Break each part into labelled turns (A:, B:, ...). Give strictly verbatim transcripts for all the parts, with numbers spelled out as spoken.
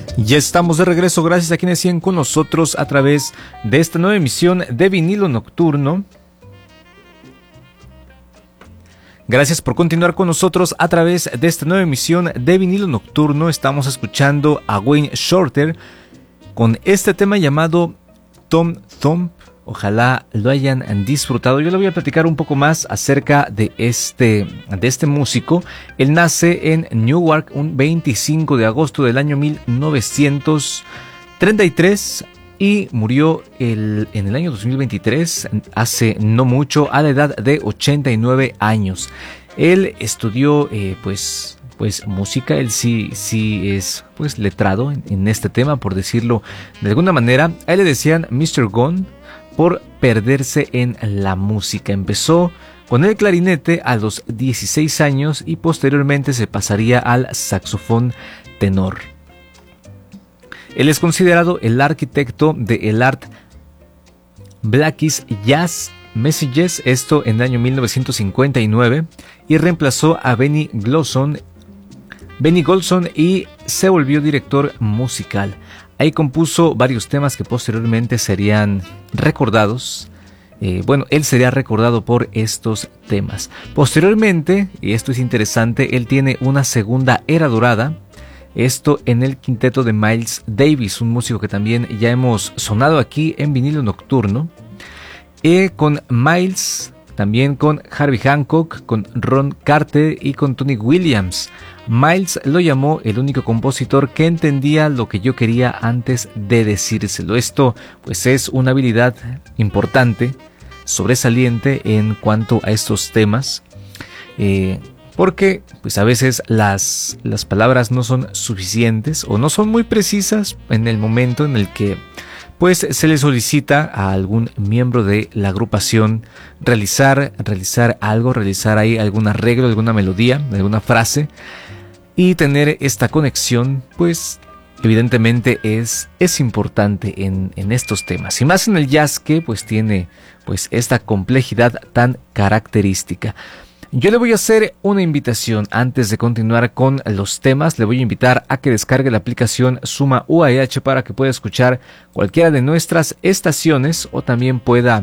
A: Ya estamos de regreso, gracias a quienes siguen con nosotros a través de esta nueva emisión de Vinilo Nocturno. Gracias por continuar con nosotros a través de esta nueva emisión de Vinilo Nocturno. Estamos escuchando a Wayne Shorter con este tema llamado Tom Thumb. Ojalá lo hayan disfrutado. Yo le voy a platicar un poco más acerca de este, de este músico. Él nace en Newark un veinticinco de agosto del año mil novecientos treinta y tres y murió el, en el año dos mil veintitrés, hace no mucho, a la edad de ochenta y nueve años. Él estudió eh, pues... pues música, él sí, sí es pues letrado en, en este tema, por decirlo de alguna manera. A él le decían mister Gone por perderse en la música. Empezó con el clarinete a los dieciséis años y posteriormente se pasaría al saxofón tenor. Él es considerado el arquitecto del Art Blackies Jazz Messages, esto en el año mil novecientos cincuenta y nueve, y reemplazó a Benny Golson Benny Golson y se volvió director musical. Ahí compuso varios temas que posteriormente serían recordados. Eh, bueno, él sería recordado por estos temas. Posteriormente, y esto es interesante, él tiene una segunda era dorada. Esto en el quinteto de Miles Davis, un músico que también ya hemos sonado aquí en Vinilo Nocturno. Eh, con Miles, también con Herbie Hancock, con Ron Carter y con Tony Williams. Miles lo llamó el único compositor que entendía lo que yo quería antes de decírselo. Esto pues es una habilidad importante, sobresaliente en cuanto a estos temas, eh, porque pues a veces las, las palabras no son suficientes o no son muy precisas en el momento en el que pues se le solicita a algún miembro de la agrupación realizar, realizar algo, realizar ahí algún arreglo, alguna melodía, alguna frase. Y tener esta conexión, pues evidentemente es, es importante en, en estos temas. Y más en el jazz que pues tiene pues esta complejidad tan característica. Yo le voy a hacer una invitación antes de continuar con los temas. Le voy a invitar a que descargue la aplicación Suma U A H para que pueda escuchar cualquiera de nuestras estaciones o también pueda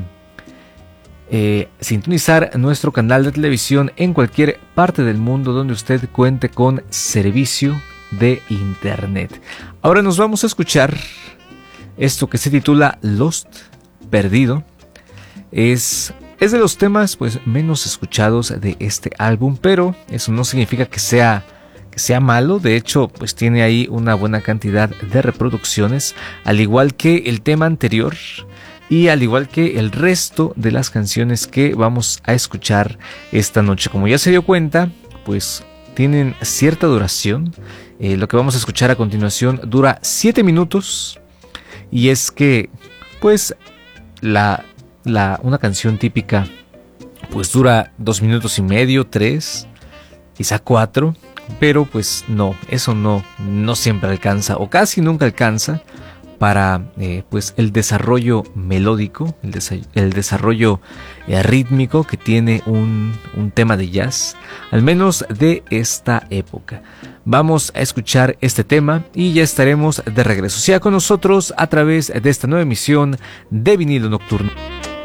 A: Eh, sintonizar nuestro canal de televisión en cualquier parte del mundo donde usted cuente con servicio de internet. Ahora nos vamos a escuchar esto que se titula Lost, Perdido. Es, es de los temas pues menos escuchados de este álbum, pero eso no significa que sea, que sea malo. De hecho, pues tiene ahí una buena cantidad de reproducciones, al igual que el tema anterior. Y al igual que el resto de las canciones que vamos a escuchar esta noche. Como ya se dio cuenta, pues tienen cierta duración. Eh, lo que vamos a escuchar a continuación dura siete minutos. Y es que, pues, la, la, una canción típica, pues dura dos minutos y medio, tres, quizá cuatro. Pero pues no, eso no, no siempre alcanza o casi nunca alcanza para eh, pues el desarrollo melódico, el, desa- el desarrollo eh, rítmico que tiene un, un tema de jazz, al menos de esta época. Vamos a escuchar este tema y ya estaremos de regreso. Siga con nosotros a través de esta nueva emisión de Vinilo Nocturno.